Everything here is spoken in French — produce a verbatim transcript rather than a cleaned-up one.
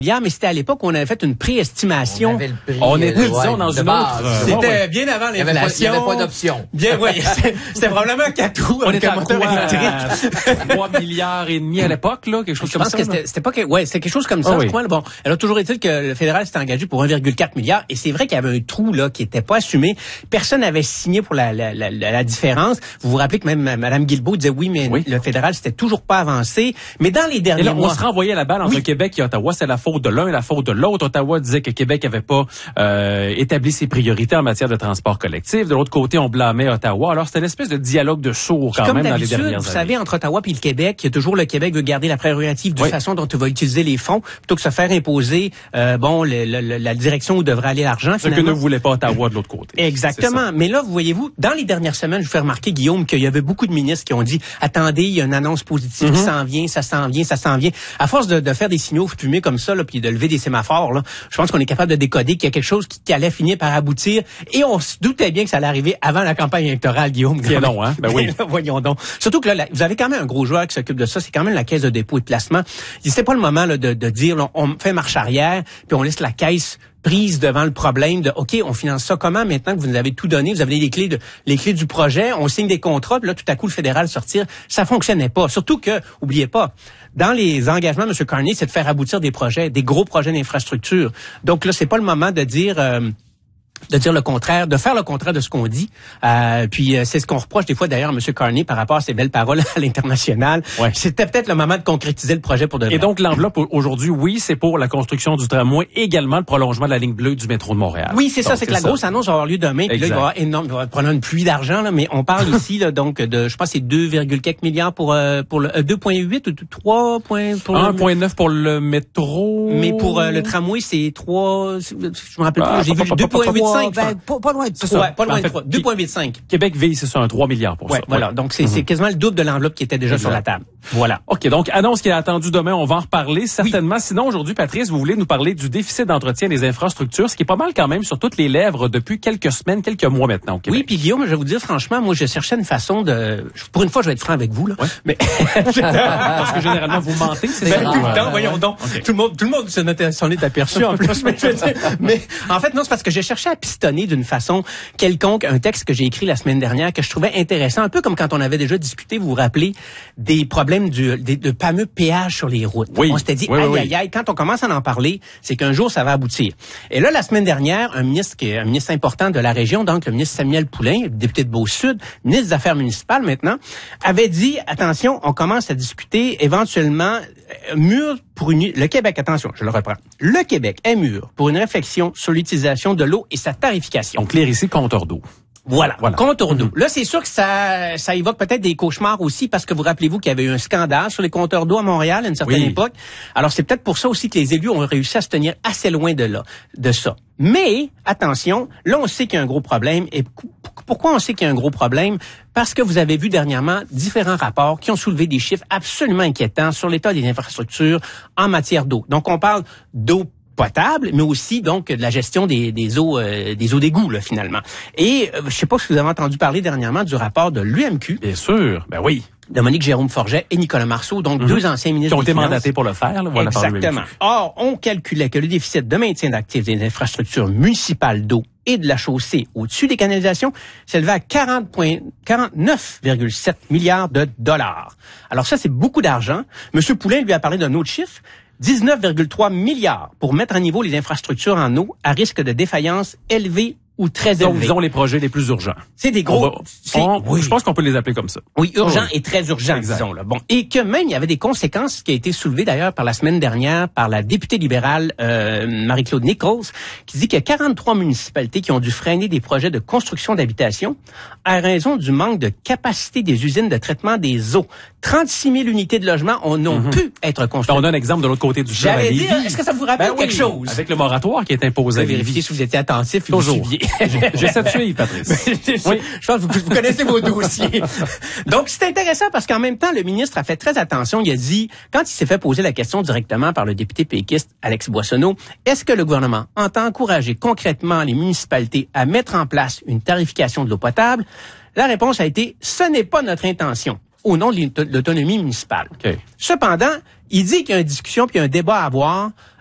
Mais c'était à l'époque où on avait fait une préestimation. On avait le prix, on était, euh, disons, ouais, dans une base. autre... Euh, c'était ouais, ouais. bien avant l'inflation. Il n'y avait, avait pas d'option. Bien, oui. C'était, c'était probablement un catou. On était à moteur quoi, électrique. trois milliards et demi à l'époque, là, quelque chose Je comme pense ça. que c'était, c'était pas que, ouais, c'était quelque chose comme ça, ah, je oui. crois. Bon, elle a toujours été que le fédéral s'était engagé pour un virgule quatre milliard. Et c'est vrai qu'il y avait un trou, là, qui était pas assumé. Personne n'avait signé pour la, la, la, la, la différence. Vous vous rappelez que même Mme Guilbeault disait oui, mais oui. le fédéral, c'était toujours pas avancé. Mais dans les derniers et là, mois. On se renvoyait la balle entre oui. Québec et Ottawa. C'est la faute de l'un et la faute de l'autre. Ottawa disait que Québec avait pas euh, établi ses priorités en matière de transport collectif. De l'autre côté, on blâmait Ottawa. Alors, c'était une espèce de dialogue de sourds quand Comme même dans les dernières vous années. savez, entre Ottawa et le Québec, il y a toujours le Québec veut garder la prérogative de oui. façon dont il va utiliser les fonds plutôt que se faire imposer euh, bon le, le, la direction où devrait aller l'argent. Ce que ne voulait pas Ottawa de l'autre côté. Exactement. Mais là, vous voyez-vous, dans les dernières semaines, je vous fais remarquer, Guillaume, qu'il y avait beaucoup de ministres qui ont dit « Attendez, il y a une annonce positive mm-hmm. qui s'en vient, ça s'en vient, ça s'en vient. » À force de, de faire des signaux fumés comme ça, là, puis de lever des sémaphores, là, je pense qu'on est capable de décoder qu'il y a quelque chose qui, qui allait finir par aboutir. Et on se doutait bien que ça allait arriver avant la campagne électorale, Guillaume. Tiens donc, hein? Ben oui. Là, voyons donc. Surtout que là, là, vous avez quand même un gros joueur qui s'occupe de ça. C'est quand même la Caisse de dépôt et de placement. C'est pas le moment là, de, de dire là, on fait marche arrière, puis on laisse la Caisse prise devant le problème de OK, on finance ça comment maintenant que vous nous avez tout donné, vous avez les clés de les clés du projet, on signe des contrats, puis là tout à coup le fédéral sortir, ça fonctionnait pas. Surtout que oubliez pas, dans les engagements de M. Carney, c'est de faire aboutir des projets, des gros projets d'infrastructure. Donc là, c'est pas le moment de dire euh, de dire le contraire, de faire le contraire de ce qu'on dit. Euh, puis euh, c'est ce qu'on reproche des fois d'ailleurs à M. Carney par rapport à ses belles paroles à l'international. Ouais. C'était peut-être le moment de concrétiser le projet pour de vrai. Et donc l'enveloppe aujourd'hui, oui, c'est pour la construction du tramway, également le prolongement de la ligne bleue du métro de Montréal. Oui, c'est donc, ça, c'est que la ça. grosse annonce va avoir lieu demain. Puis là, il va y avoir énorme, il va y avoir probablement une pluie d'argent là, mais on parle ici là donc de, je pense c'est deux virgule quatre milliards pour euh, pour le euh, deux virgule huit ou trois points pour un virgule neuf pour le métro. Mais pour euh, le tramway, c'est trois je me rappelle ah, plus, j'ai vu deux virgule huit cinq. Pas loin de ça. Ouais, pas loin de trois. deux virgule huit cinq. Québec vise, c'est ça, un trois milliards pour ouais, ça. Voilà. Ouais. Donc, c'est, mm-hmm. c'est quasiment le double de l'enveloppe qui était déjà exact. Sur la table. Voilà. OK. Donc, annonce qui est attendue demain. On va en reparler certainement. Oui. Sinon, aujourd'hui, Patrice, vous voulez nous parler du déficit d'entretien des infrastructures, ce qui est pas mal quand même sur toutes les lèvres depuis quelques semaines, quelques mois maintenant au Québec. Oui, puis Guillaume, je vais vous dire franchement, moi, je cherchais une façon de... Pour une fois, je vais être franc avec vous, là. Ouais. Mais... Parce que généralement, vous mentez, c'est ben, ça? Tout le temps, voyons donc. Okay. Tout le monde, tout le monde s'en est, s'en est aperçu en plus. mais, je veux dire, mais en fait, non, c'est parce que j'ai cherché à pistonner d'une façon quelconque un texte que j'ai écrit la semaine dernière que je trouvais intéressant, un peu comme quand on avait déjà discuté, vous vous rappelez, des problèmes du des, de fameux péages sur les routes. Oui. On s'était dit, oui, aïe, oui. aïe, aïe, quand on commence à en parler, c'est qu'un jour, ça va aboutir. Et là, la semaine dernière, un ministre qui est un ministre important de la région, donc le ministre Samuel Poulin, député de Beau-Sud, ministre des Affaires municipales maintenant, avait dit, attention, on commence à discuter éventuellement euh, mûr pour une... Le Québec, attention, je le reprends. Le Québec est mûr pour une réflexion sur l'utilisation de l'eau et sa tarification. Donc, clair ici, compteur d'eau. Voilà, voilà. Compteur d'eau. Mm-hmm. Là, c'est sûr que ça, ça évoque peut-être des cauchemars aussi, parce que vous rappelez-vous qu'il y avait eu un scandale sur les compteurs d'eau à Montréal à une certaine oui. époque. Alors, c'est peut-être pour ça aussi que les élus ont réussi à se tenir assez loin de là, de ça. Mais, attention, là, on sait qu'il y a un gros problème. Et pourquoi on sait qu'il y a un gros problème? Parce que vous avez vu dernièrement différents rapports qui ont soulevé des chiffres absolument inquiétants sur l'état des infrastructures en matière d'eau. Donc, on parle d'eau potable, mais aussi donc de la gestion des, des eaux euh, des eaux d'égout là, finalement. Et euh, je sais pas si vous avez entendu parler dernièrement du rapport de l'U M Q. Bien sûr, ben oui. De Monique Jérôme Forget et Nicolas Marceau, donc mm-hmm. deux anciens ministres qui ont été Finances. mandatés pour le faire. Là, voilà. Exactement. Or, on calculait que le déficit de maintien d'actifs des infrastructures municipales d'eau et de la chaussée au-dessus des canalisations s'élevait à quarante-neuf virgule sept milliards de dollars. Alors ça, c'est beaucoup d'argent. Monsieur Poulin lui a parlé d'un autre chiffre. dix-neuf virgule trois milliards pour mettre à niveau les infrastructures en eau à risque de défaillance élevée ou très élevée. Donc, disons les projets les plus urgents. C'est des gros... Va, on, oui. Je pense qu'on peut les appeler comme ça. Oui, urgent oh, et très urgent, exact. disons. Là. Bon, et que même, il y avait des conséquences qui a été soulevées d'ailleurs par la semaine dernière par la députée libérale euh, Marie-Claude Nichols, qui dit qu'il y a quarante-trois municipalités qui ont dû freiner des projets de construction d'habitation à raison du manque de capacité des usines de traitement des eaux. trente-six mille unités de logement ont, ont mm-hmm. pu être construites. On a un exemple de l'autre côté du fleuve à Lévis. Est-ce que ça vous rappelle ben quelque oui, chose? Avec le moratoire qui est imposé à Lévis. Vérifiez si vous étiez attentif et toujours. vous suiviez. J'essaie de suivre, Patrice. oui. Je pense que vous, vous connaissez vos dossiers. Donc, c'est intéressant parce qu'en même temps, le ministre a fait très attention. Il a dit, quand il s'est fait poser la question directement par le député péquiste Alex Boissonneau, est-ce que le gouvernement entend encourager concrètement les municipalités à mettre en place une tarification de l'eau potable? La réponse a été, ce n'est pas notre intention au nom de l'autonomie municipale. Okay. Cependant, il dit qu'il y a une discussion puis un débat à avoir